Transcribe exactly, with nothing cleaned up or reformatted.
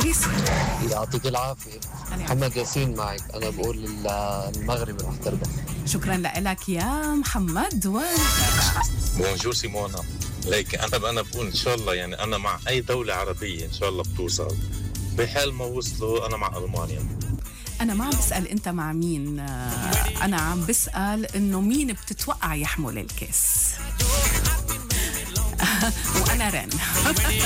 يصير. يعطيك العافية. محمد ياسين معك. أنا بقول المغرب رح تربح. شكرا لك يا محمد. و بونجور سيمونا. ليك أنا أنا بقول إن شاء الله، يعني أنا مع أي دولة عربية إن شاء الله بتوصل. بحال ما وصلوا أنا مع ألمانيا. أنا ما عم بسأل أنت مع مين، أنا عم بسأل إنه مين بتتوقع يحمل الكاس. وأنا رن.